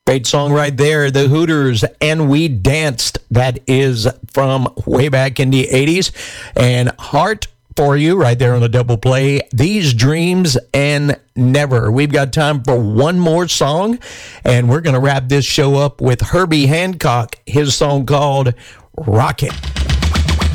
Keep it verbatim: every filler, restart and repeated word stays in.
Great song right there, The Hooters, and We Danced. That is from way back in the eighties. And Heart for you right there on the double play, These Dreams and Never. We've got time for one more song, and we're going to wrap this show up with Herbie Hancock, his song called Rocket.